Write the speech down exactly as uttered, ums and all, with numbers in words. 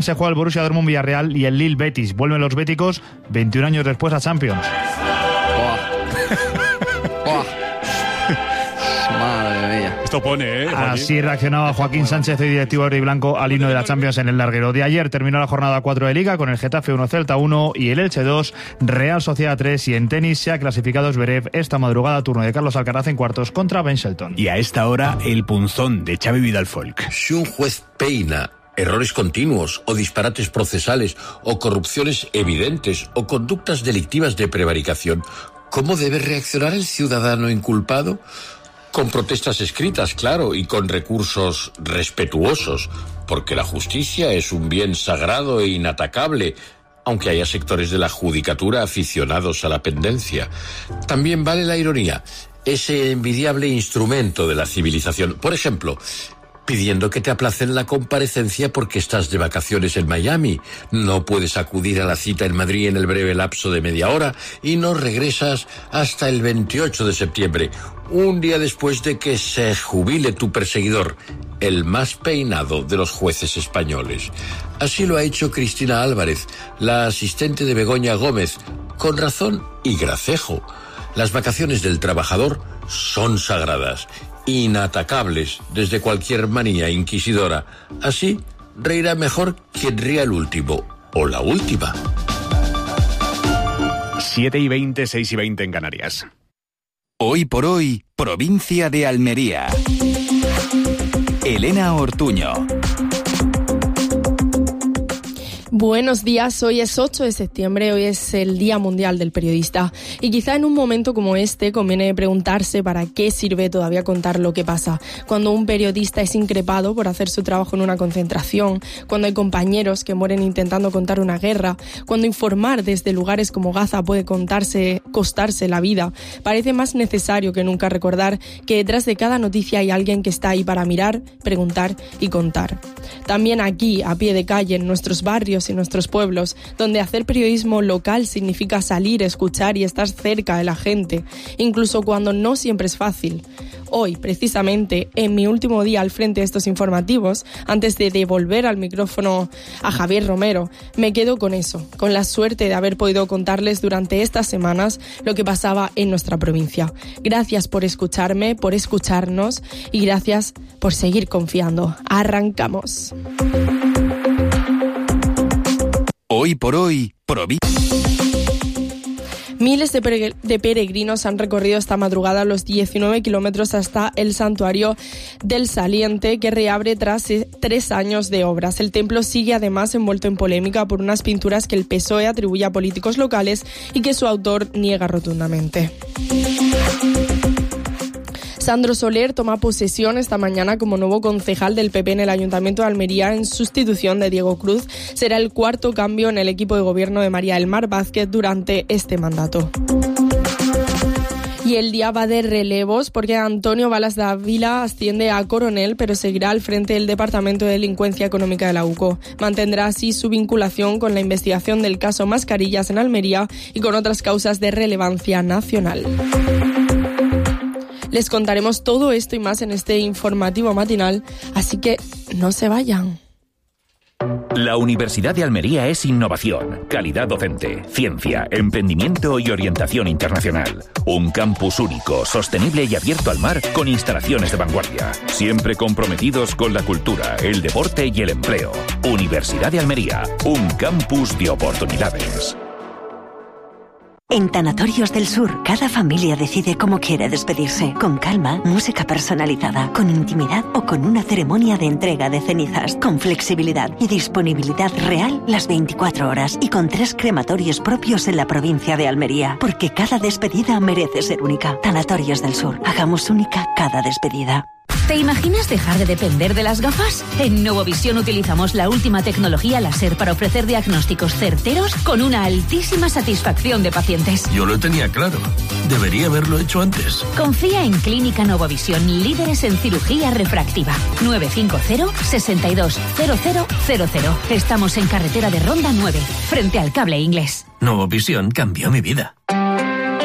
Se juega el Borussia Dortmund Villarreal y el Lille Betis. Vuelven los béticos veintiún años después a Champions. Madre mía. Esto pone, ¿eh? Así reaccionaba Joaquín Sánchez, el directivo rojiblanco, al himno de la Champions en el larguero. De ayer terminó la jornada cuatro de Liga con el Getafe uno, Celta uno y el Elche dos, Real Sociedad tres. Y en tenis se ha clasificado Zverev esta madrugada, turno de Carlos Alcaraz en cuartos contra Ben Shelton. Y a esta hora, el punzón de Xavi Vidal-Folk. Si un juez peina errores continuos o disparates procesales o corrupciones evidentes o conductas delictivas de prevaricación, ¿cómo debe reaccionar el ciudadano inculpado? Con protestas escritas, claro, y con recursos respetuosos, porque la justicia es un bien sagrado e inatacable, aunque haya sectores de la judicatura aficionados a la pendencia. También vale la ironía, ese envidiable instrumento de la civilización. Por ejemplo, pidiendo que te aplacen la comparecencia porque estás de vacaciones en Miami, no puedes acudir a la cita en Madrid en el breve lapso de media hora y no regresas hasta el veintiocho de septiembre, un día después de que se jubile tu perseguidor, el más peinado de los jueces españoles. Así lo ha hecho Cristina Álvarez, la asistente de Begoña Gómez, con razón y gracejo. Las vacaciones del trabajador son sagradas, inatacables desde cualquier manía inquisidora. Así reirá mejor quien ría el último o la última. siete y veinte, seis y veinte en Canarias. Hoy por hoy, provincia de Almería. Elena Ortuño. Buenos días, hoy es ocho de septiembre, hoy es el Día Mundial del Periodista y quizá en un momento como este conviene preguntarse para qué sirve todavía contar lo que pasa. Cuando un periodista es increpado por hacer su trabajo en una concentración, cuando hay compañeros que mueren intentando contar una guerra, cuando informar desde lugares como Gaza puede contarse, costarse la vida, parece más necesario que nunca recordar que detrás de cada noticia hay alguien que está ahí para mirar, preguntar y contar. También aquí, a pie de calle, en nuestros barrios y nuestros pueblos, donde hacer periodismo local significa salir, escuchar y estar cerca de la gente, incluso cuando no siempre es fácil. Hoy, precisamente, en mi último día al frente de estos informativos, antes de devolver al micrófono a Javier Romero, me quedo con eso, con la suerte de haber podido contarles durante estas semanas lo que pasaba en nuestra provincia. Gracias por escucharme, por escucharnos y gracias por seguir confiando. Arrancamos. Hoy por hoy, provincia. Miles de, pere- de peregrinos han recorrido esta madrugada los diecinueve kilómetros hasta el santuario del Saliente, que reabre tras eh, tres años de obras. El templo sigue además envuelto en polémica por unas pinturas que el P S O E atribuye a políticos locales y que su autor niega rotundamente. Sandro Soler toma posesión esta mañana como nuevo concejal del P P en el Ayuntamiento de Almería en sustitución de Diego Cruz. Será el cuarto cambio en el equipo de gobierno de María del Mar Vázquez durante este mandato. Y el día va de relevos porque Antonio Balas Dávila asciende a coronel, pero seguirá al frente del Departamento de Delincuencia Económica de la U C O. Mantendrá así su vinculación con la investigación del caso Mascarillas en Almería y con otras causas de relevancia nacional. Les contaremos todo esto y más en este informativo matinal, así que no se vayan. La Universidad de Almería es innovación, calidad docente, ciencia, emprendimiento y orientación internacional. Un campus único, sostenible y abierto al mar con instalaciones de vanguardia. Siempre comprometidos con la cultura, el deporte y el empleo. Universidad de Almería, un campus de oportunidades. En Tanatorios del Sur, cada familia decide cómo quiere despedirse. Con calma, música personalizada, con intimidad o con una ceremonia de entrega de cenizas. Con flexibilidad y disponibilidad real las veinticuatro horas. Y con tres crematorios propios en la provincia de Almería. Porque cada despedida merece ser única. Tanatorios del Sur. Hagamos única cada despedida. ¿Te imaginas dejar de depender de las gafas? En Novovisión utilizamos la última tecnología láser para ofrecer diagnósticos certeros con una altísima satisfacción de pacientes. Yo lo tenía claro. Debería haberlo hecho antes. Confía en Clínica Novovisión, líderes en cirugía refractiva. nueve cinco cero, seis dos, cero cero cero cero. Estamos en carretera de Ronda nueve, frente al Cable Inglés. Novovisión cambió mi vida.